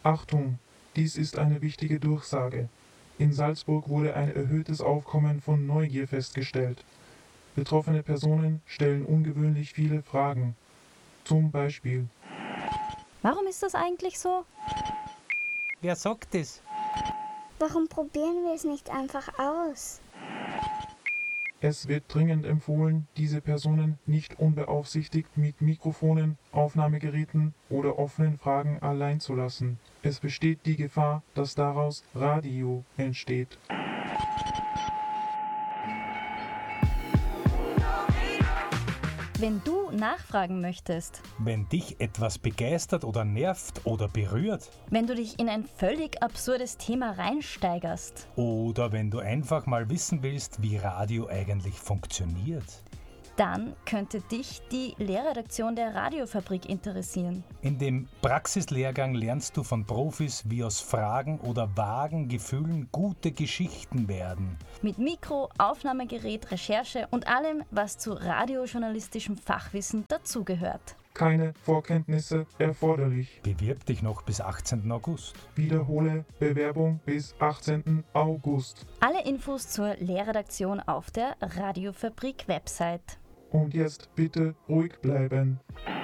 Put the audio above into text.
Achtung, dies ist eine wichtige Durchsage. In Salzburg wurde ein erhöhtes Aufkommen von Neugier festgestellt. Betroffene Personen stellen ungewöhnlich viele Fragen. Zum Beispiel: Warum ist das eigentlich so? Wer sagt das? Warum probieren wir es nicht einfach aus? Es wird dringend empfohlen, diese Personen nicht unbeaufsichtigt mit Mikrofonen, Aufnahmegeräten oder offenen Fragen allein zu lassen. Es besteht die Gefahr, dass daraus Radio entsteht. Wenn du nachfragen möchtest, Wenn dich etwas begeistert oder nervt oder berührt wenn du dich in ein völlig absurdes Thema reinsteigerst, oder wenn du einfach mal wissen willst, wie Radio eigentlich funktioniert. dann könnte dich die Lehrredaktion der Radiofabrik interessieren. In dem Praxislehrgang lernst du von Profis, wie aus Fragen oder vagen Gefühlen gute Geschichten werden. Mit Mikro, Aufnahmegerät, Recherche und allem, was zu radiojournalistischem Fachwissen dazugehört. Keine Vorkenntnisse erforderlich. Bewirb dich noch bis 18. August. Wiederhole Bewerbung bis 18. August. Alle Infos zur Lehrredaktion auf der Radiofabrik-Website. Und jetzt bitte ruhig bleiben.